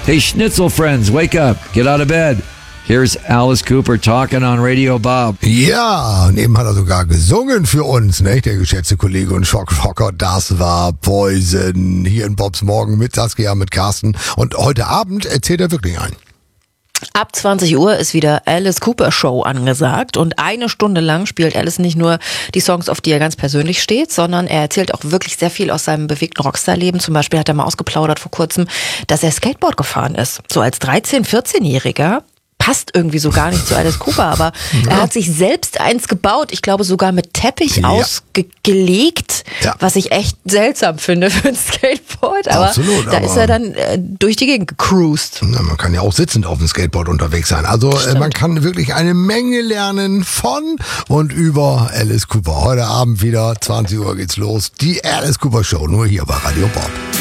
Hey, Schnitzel friends, wake up. Get out of bed. Here's Alice Cooper talking on Radio Bob. Ja, und eben hat er sogar gesungen für uns, ne? Der geschätzte Kollege und Schockrocker. Das war Poison hier in Bobs Morgen mit Saskia, mit Carsten. Und heute Abend erzählt er wirklich ein. Ab 20 Uhr ist wieder Alice Cooper Show angesagt und 1 Stunde lang spielt Alice nicht nur die Songs, auf die er ganz persönlich steht, sondern er erzählt auch wirklich sehr viel aus seinem bewegten Rockstar-Leben. Zum Beispiel hat er mal ausgeplaudert vor kurzem, dass er Skateboard gefahren ist. So als 13-, 14-Jähriger. Passt irgendwie so gar nicht zu Alice Cooper, aber er hat sich selbst eins gebaut, ich glaube sogar mit Teppich ausgelegt, was ich echt seltsam finde für ein Skateboard, aber absolut, da ist er dann durch die Gegend gecruised. Na, man kann ja auch sitzend auf dem Skateboard unterwegs sein, also man kann wirklich eine Menge lernen von und über Alice Cooper. Heute Abend wieder, 20 Uhr geht's los, die Alice Cooper Show, nur hier bei Radio Bob.